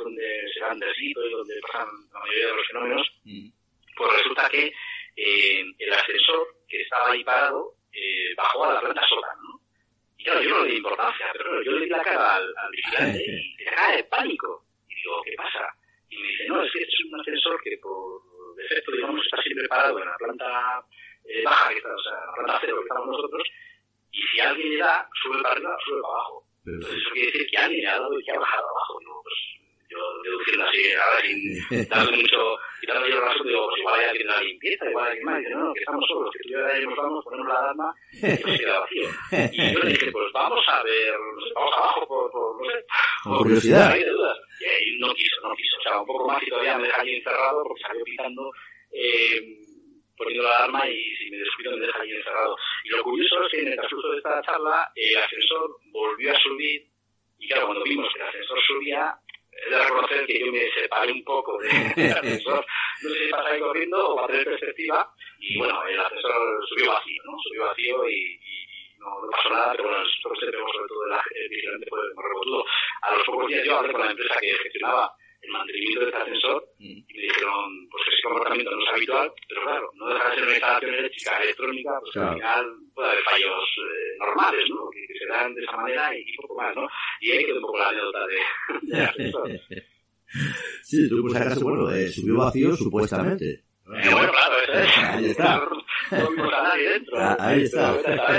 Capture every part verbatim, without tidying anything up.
donde se dan deslitos y donde pasan la mayoría de los fenómenos, mm. pues resulta que eh, el ascensor que estaba ahí parado eh, bajó a la planta sótano, ¿no? Y claro, yo no le di importancia, pero claro, yo le di la cara al, al vigilante y se cae de pánico. Y digo, ¿qué pasa? Y me dice, no, es que este es un ascensor que por defecto, digamos, está siempre parado en la planta eh, baja, que está, o sea, la planta cero que estamos nosotros, y si alguien le da, sube para arriba, sube para abajo. Pero entonces eso quiere decir que alguien le ha dado y que ha bajado abajo. Digo, pues yo deduciendo así, ahora sin darle mucho, quitando yo el razón, digo, pues igual hay alguien de la limpieza, igual hay alguien más, y dice, no, no, que estamos solos, que tú ya ahí nos vamos, ponemos la alarma y pues se queda vacío. Y yo le dije, pues vamos a ver, no sé, vamos abajo por, por no sé, por curiosidad. Hay de dudas. Y ahí no quiso, no quiso. O sea, un poco más y todavía me deja allí encerrado porque salió pitando, eh, poniendo la alarma y si me descuido me deja allí encerrado. Y lo curioso es que en el transcurso de esta charla el ascensor volvió a subir y claro, cuando vimos que el ascensor subía, es de reconocer que yo me separé un poco del ascensor. No sé si pasa ahí corriendo o para tener perspectiva. Y bueno, el ascensor subió vacío, ¿no? Subió vacío y, y no, no pasó nada, pero bueno, nosotros tenemos sobre todo el vigilante fue muy rebotudo. A los pocos días yo hablé con la empresa que gestionaba el mantenimiento de este ascensor y me dijeron, pues que ese comportamiento no es habitual, pero claro, no deja de ser una instalación eléctrica electrónica, pues claro. Al final puede haber fallos eh, normales, ¿no? Que, que se dan de esa manera y, y poco más, ¿no? Y ahí quedó un poco la anécdota de, de ascensor. Sí, tú pues acaso, bueno, eh, subió vacío supuestamente. Eh, bueno, claro, eso es. Ahí está. No, no vimos a nadie dentro. Ah, ahí está.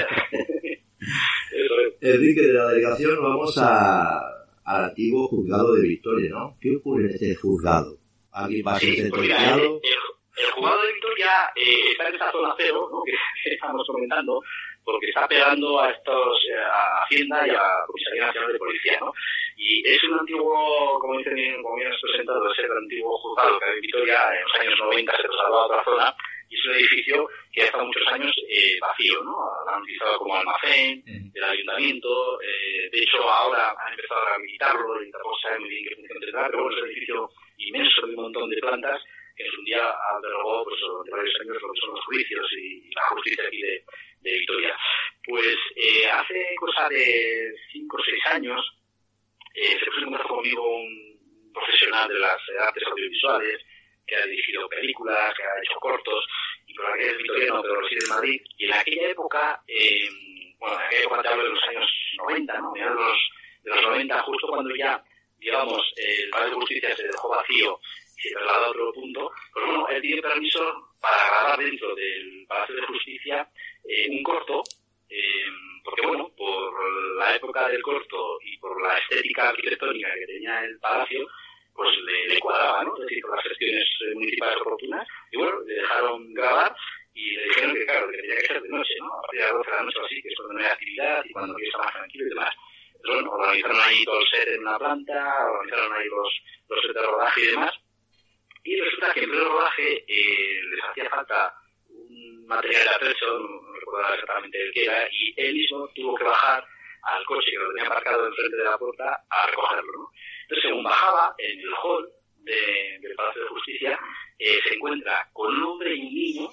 Eso es. Enrique, de la delegación vamos a... al antiguo juzgado de Vitoria, ¿no? ¿Qué ocurre en este juzgado? ¿Alguien va a ser sí, sentenciado? El, el, el juzgado de Vitoria eh, está en esta zona cero, ¿no? que, que estamos comentando, porque está pegando a estos eh, a Hacienda y a la Comisaría Nacional de Policía, ¿no? Y es un antiguo, como dicen bien, como bien has presentado, es el antiguo juzgado que hay en Vitoria, en los años noventa se trasladó a otra zona, y es un edificio que ha estado muchos años eh, vacío, ¿no? Lo han utilizado como almacén del ayuntamiento, eh, de hecho ahora han empezado a rehabilitarlo y tampoco saben muy bien qué función tendrá, pero bueno, es un edificio inmenso de un montón de plantas que en su día albergó pues, durante varios años lo que son los juicios y, y la justicia aquí de, de Vitoria. Pues eh, hace cosa de cinco o seis años eh, se puso en contacto conmigo un profesional de las artes audiovisuales que ha dirigido películas, que ha hecho cortos, y por aquel es vitoriano, pero reside en Madrid. Y en aquella época, eh, bueno, en aquella época te hablo de los años noventa, ¿no? De los, de los noventa, justo cuando ya, digamos, eh, el Palacio de Justicia se dejó vacío y se trasladó a otro punto, pues bueno, él tiene permiso para grabar dentro del Palacio de Justicia eh, un corto, eh, porque bueno, por la época del corto y por la estética arquitectónica que tenía el palacio, pues le, le cuadraba, ¿no? Es decir, con las gestiones municipales oportunas, y bueno, le dejaron grabar y le dijeron que, claro, que tenía que ser de noche, ¿no? A partir de las doce de la noche o así, que es cuando no hay actividad y cuando quiere estar más tranquilo y demás. Entonces, bueno, organizaron ahí todo el set en una planta, organizaron ahí los, los sets de rodaje y demás, y resulta que en pleno rodaje eh, les hacía falta un material de atrecho, no recuerdo exactamente el que era, y él mismo tuvo que bajar al coche que lo tenía aparcado enfrente de la puerta a recogerlo, ¿no? Entonces, según bajaba en el hall de, del Palacio de Justicia, eh, se encuentra con un hombre y un niño,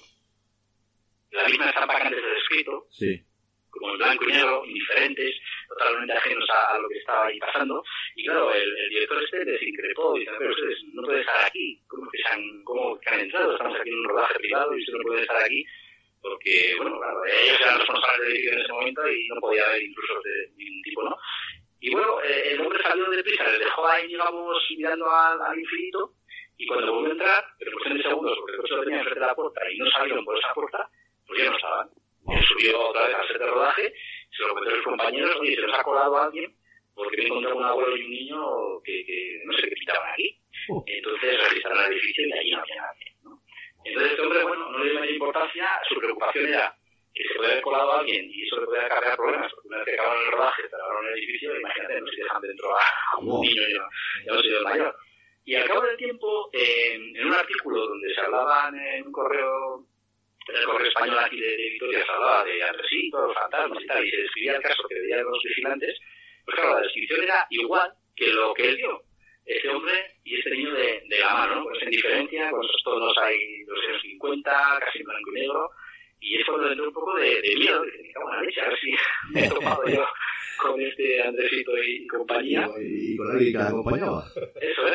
la misma estampa que antes he descrito, sí, como en blanco y negro, indiferentes, totalmente ajenos a, a lo que estaba ahí pasando. Y claro, el, el director este les increpó, dice, pero ustedes no pueden estar aquí, ¿cómo que, se han, cómo que han entrado? Estamos aquí en un rodaje privado y ustedes no pueden estar aquí, porque, bueno, claro, ellos eran responsables del edificio en ese momento y no podía haber intrusos de ningún tipo, ¿no? Y bueno, eh, el hombre salió de prisa, le dejó ahí, digamos, mirando al, al infinito, y cuando volvió a entrar, pero en cuestión de segundos, porque el coche lo tenía enfrente de la puerta y no salieron por esa puerta, pues ya no estaban. Y él subió otra vez al set de rodaje, se lo comentó a sus compañeros, oye, se nos ha colado a alguien, porque me encontrado un abuelo y un niño que, que no sé qué pitaban aquí. Entonces revisaron el edificio y allí no había nadie, ¿no? Entonces este hombre, bueno, no le dio mayor importancia, su preocupación era que se puede haber colado a alguien y eso le puede acarrear problemas, porque una vez que acabaron el rodaje, cerraron el edificio, imagínate, no si dejan dentro a un niño, ya, ya no sé yo el mayor. Y al cabo del tiempo, eh, en un artículo donde se hablaba en un correo, en el correo español aquí de, de Vitoria, se hablaba de andresitos, fantasmas y tal, y se describía el caso que veían los vigilantes, pues claro, la descripción era igual que lo que él vio, este hombre y este niño de, de la mano, ¿no? Con esa indiferencia, con esos tonos ahí de los años cincuenta, casi en blanco y negro. Y es cuando entró un poco de, de miedo, que me cago en la leche, a ver si me he topado yo con este Andresito y compañía. Y, y con alguien que la acompañaba. Eso es.